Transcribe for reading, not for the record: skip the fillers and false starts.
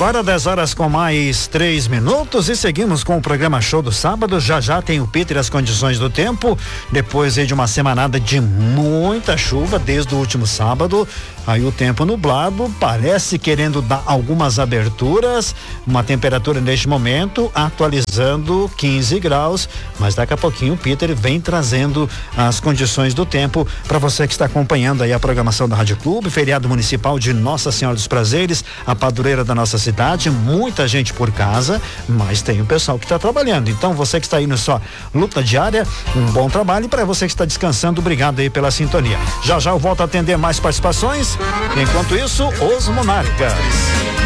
Agora 10h mais 3 minutos e seguimos com o programa Show do Sábado. Já tem o Peter e as condições do tempo, depois aí de uma semanada de muita chuva desde o último sábado. Aí o tempo nublado, parece querendo dar algumas aberturas, uma temperatura neste momento atualizando 15 graus, mas daqui a pouquinho o Peter vem trazendo as condições do tempo para você que está acompanhando aí a programação da Rádio Clube, feriado municipal de Nossa Senhora dos Prazeres, a padroeira da nossa cidade, muita gente por casa, mas tem o pessoal que está trabalhando. Então você que está aí na sua luta diária, um bom trabalho, e para você que está descansando, obrigado aí pela sintonia. Já eu volto a atender mais participações. Enquanto isso, os Monarcas.